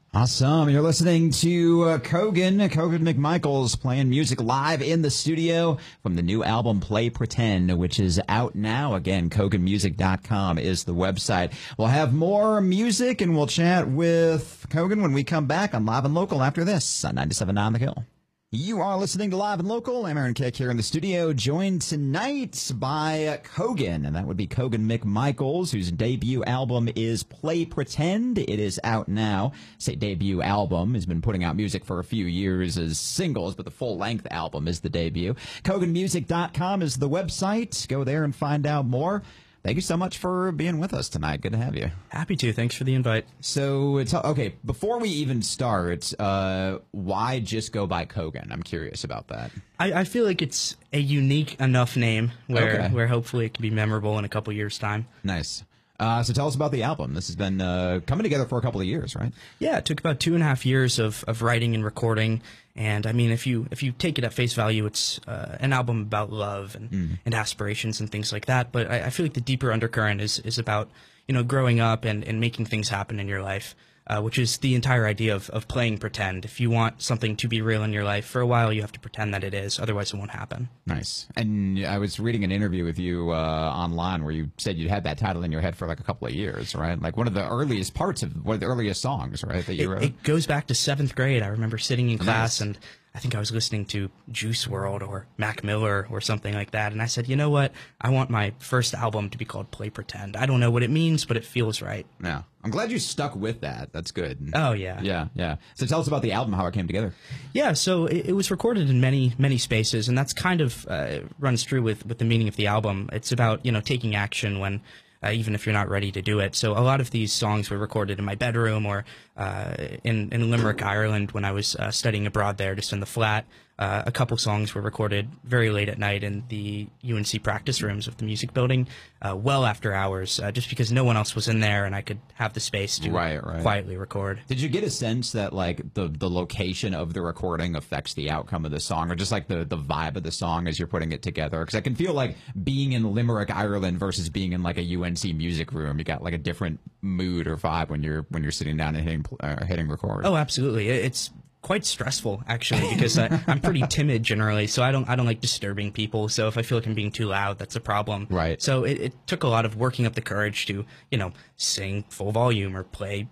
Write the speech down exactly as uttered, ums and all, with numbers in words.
Awesome. You're listening to uh, Kogan, Kogan McMichaels, playing music live in the studio from the new album Play Pretend, which is out now. Again, kogan music dot com is the website. We'll have more music, and we'll chat with Kogan when we come back on Live and Local after this on ninety-seven point nine The Hill. You are listening to Live and Local. I'm Aaron Kick here in the studio, joined tonight by Kogan, and that would be Kogan McMichaels, whose debut album is Play Pretend. It is out now. Say debut album. He's been putting out music for a few years as singles, but the full-length album is the debut. kogan music dot com is the website. Go there and find out more. Thank you so much for being with us tonight. Good to have you. Happy to. Thanks for the invite. So, it's, okay, before we even start, uh, why just go by Kogan? I'm curious about that. I, I feel like it's a unique enough name where, Okay. where hopefully it can be memorable in a couple years' time. Nice. Uh, so tell us about the album. This has been uh, coming together for a couple of years, right? Yeah, it took about two and a half years of, of writing and recording. And I mean, if you if you take it at face value, it's uh, an album about love and, mm. and aspirations and things like that. But I, I feel like the deeper undercurrent is, is about, you know, growing up and, and making things happen in your life. Uh, which is the entire idea of, of playing pretend. If you want something to be real in your life, for a while you have to pretend that it is, otherwise it won't happen. Nice. And I was reading an interview with you uh, online where you said you had that title in your head for like a couple of years, right? Like one of the earliest parts of one of the earliest songs, right, that you it, wrote? It goes back to seventh grade. I remember sitting in class Nice. and I think I was listening to Juice world or Mac Miller or something like that. And I said, you know what? I want my first album to be called Play Pretend. I don't know what it means, but it feels right. Yeah. I'm glad you stuck with that. That's good. Oh, yeah. Yeah, yeah. So tell us about the album, how it came together. Yeah, so it, it was recorded in many, many spaces, and that's kind of uh, runs true with, with the meaning of the album. It's about, you know, taking action when Uh, even if you're not ready to do it. So a lot of these songs were recorded in my bedroom or uh, in, in Limerick, Ireland, when I was uh, studying abroad there, just in the flat. Uh, a couple songs were recorded very late at night in the U N C practice rooms of the music building, uh, well after hours, uh, just because no one else was in there and I could have the space to Right, right. quietly record. Did you get a sense that like the the location of the recording affects the outcome of the song, or just like the the vibe of the song as you're putting it together? Because I can feel like being in Limerick, Ireland, versus being in like a U N C music room, you got like a different mood or vibe when you're when you're sitting down and hitting uh, hitting record. Oh, absolutely. It- It's quite stressful, actually, because I, I'm pretty timid generally, so I don't I don't like disturbing people. So if I feel like I'm being too loud, that's a problem. Right. So it, it took a lot of working up the courage to, you know, sing full volume or play